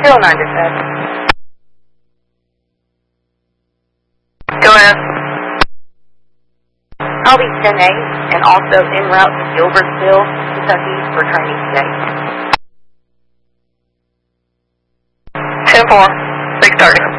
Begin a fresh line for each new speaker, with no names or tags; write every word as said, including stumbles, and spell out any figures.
Still nine dispatch.
Go ahead.
I'll be ten eight and also en route to Gilbertville, Kentucky for training today.
ten four, six thirty.